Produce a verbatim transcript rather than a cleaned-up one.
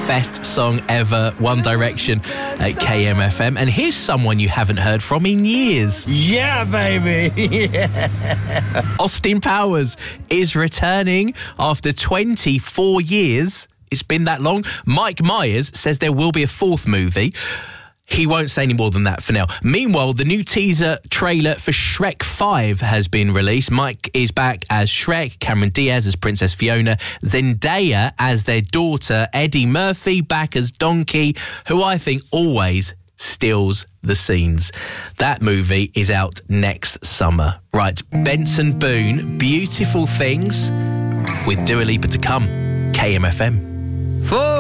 best song ever, One Direction at K M F M. And here's someone you haven't heard from in years. Yeah, baby. Yeah. Austin Powers is returning after twenty-four years. It's been that long. Mike Myers says there will be a fourth movie. He won't say any more than that for now. Meanwhile, the new teaser trailer for Shrek five has been released. Mike is back as Shrek, Cameron Diaz as Princess Fiona, Zendaya as their daughter, Eddie Murphy back as Donkey, who I think always steals the scenes. That movie is out next summer. Right, Benson Boone, Beautiful Things, with Dua Lipa to come. K M F M. For